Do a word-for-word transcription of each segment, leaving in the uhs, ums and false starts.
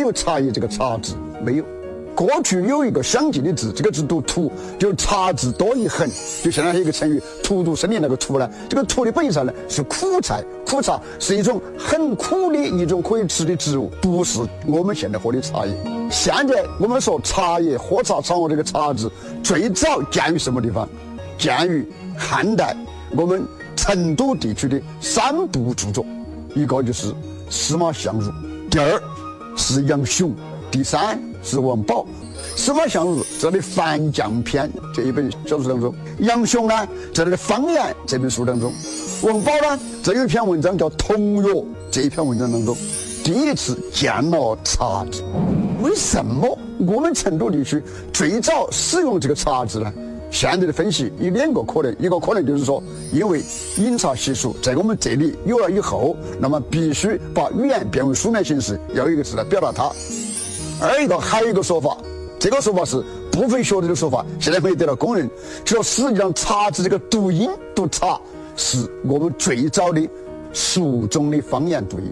有茶叶这个茶字，没有。过去有一个相近的字，这个字读土，就是茶字多一横，就相当于一个成语“荼毒生灵”那个荼呢。这个荼的本意上呢是苦菜，苦茶是一种很苦的一种可以吃的植物，不是我们现在喝的茶叶。现在我们说茶叶喝茶掌握这个茶字，最早见于什么地方？见于汉代我们成都地区的三部著作，一个就是司马相如，第二是杨雄，第三是王宝。司马相如在《樊将篇》这一本小说当中，杨雄呢在《方言》这本书当中，王宝呢这有一篇文章叫《同乐》这一篇文章当中，第一次见了茶字。为什么我们成都地区最早使用这个茶字呢？现在的分析有两个可能，一个可能就是说，因为饮茶习俗在我们这里有了以后，那么必须把语言变为书面形式，要有一个字来表达它。而一个还有一个说法，这个说法是部分学者的说法，现在没有得到公认，就说实际上茶字这个读音读茶是我们最早的蜀中的方言读音。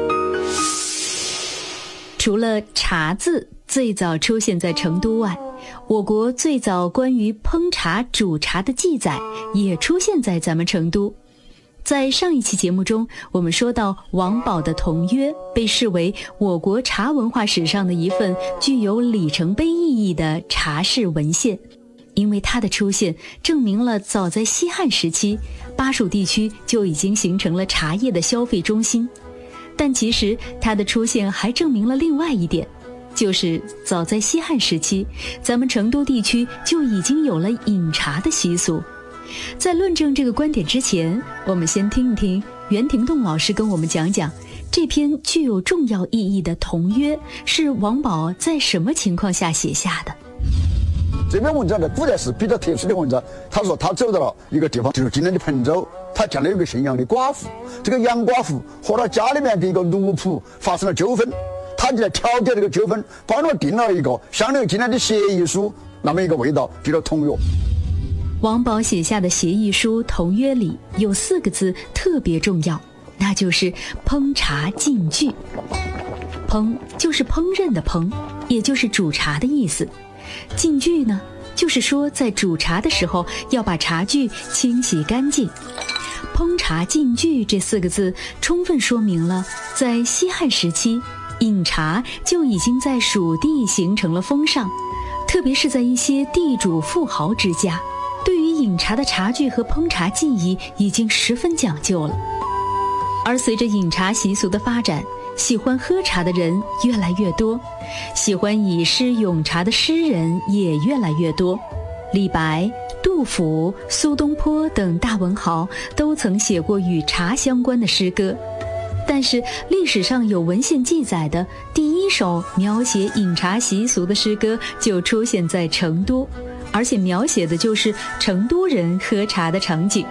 除了茶字最早出现在成都外，我国最早关于烹茶煮茶的记载也出现在咱们成都。在上一期节目中，我们说到王宝的《同约》被视为我国茶文化史上的一份具有里程碑意义的茶事文献，因为它的出现证明了早在西汉时期，巴蜀地区就已经形成了茶叶的消费中心。但其实它的出现还证明了另外一点，就是早在西汉时期，咱们成都地区就已经有了饮茶的习俗。在论证这个观点之前，我们先听一听袁廷栋老师跟我们讲讲这篇具有重要意义的《同约》是王宝在什么情况下写下的。 这篇文章在古代是比较特殊的文章。他说他走到了一个地方，就是今天的彭州，他见到有个姓杨的寡妇，这个杨寡妇和他家里面的一个奴仆发生了纠纷，他就来调解这个纠纷，帮他定了一个相当于今天的协议书那么一个味道，叫做同约。 王宝写下的协议书《同约》里有四个字特别重要，那就是烹茶禁句。烹就是烹饪的烹，也就是煮茶的意思。禁句呢，就是说在煮茶的时候要把茶具清洗干净。烹茶禁句这四个字充分说明了在西汉时期，饮茶就已经在蜀地形成了风尚，特别是在一些地主富豪之家，对于饮茶的茶具和烹茶技艺已经十分讲究了。而随着饮茶习俗的发展，喜欢喝茶的人越来越多，喜欢以诗咏茶的诗人也越来越多。李白、杜甫、苏东坡等大文豪都曾写过与茶相关的诗歌，但是历史上有文献记载的第一首描写饮茶习俗的诗歌就出现在成都，而且描写的就是成都人喝茶的场景。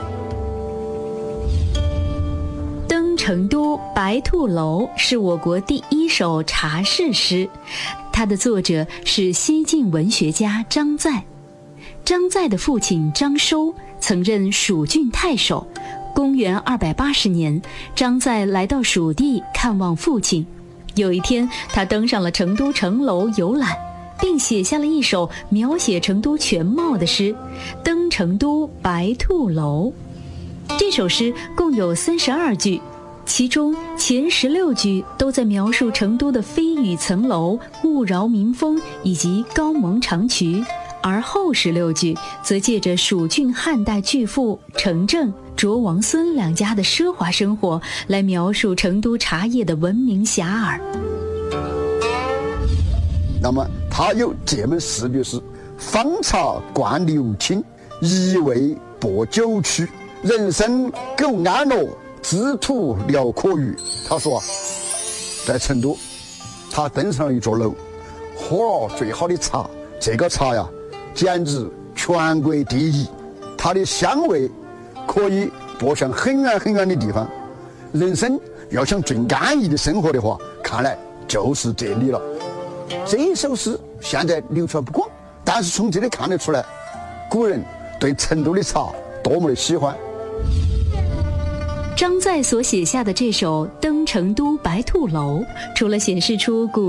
登成都白兔楼是我国第一首茶事诗，它的作者是西晋文学家张载。张载的父亲张收曾任蜀郡太守，公元二百八十年，张载来到蜀地看望父亲。有一天，他登上了成都城楼游览，并写下了一首描写成都全貌的诗《登成都白兔楼》。这首诗共有三十二句，其中前十六句都在描述成都的飞羽层楼、雾娆民风以及高蒙长渠，而后十六句则借着蜀郡汉代巨富程正、卓王孙两家的奢华生活来描述成都茶叶的闻名遐迩。 那么他有这么四句诗：方茶灌流清，一味薄酒曲，人生苟安乐，知途聊可余。他说啊，在成都，他登上了一座楼，喝了最好的茶，这个茶呀，简直全国第一，它的香味可以播向很远很远的地方。人生要想最安逸的生活的话，看来就是这里了。这一首诗现在流传不广，但是从这里看得出来，古人对成都的茶多么的喜欢。 张载所写下的这首《登成都白兔楼》，除了显示出古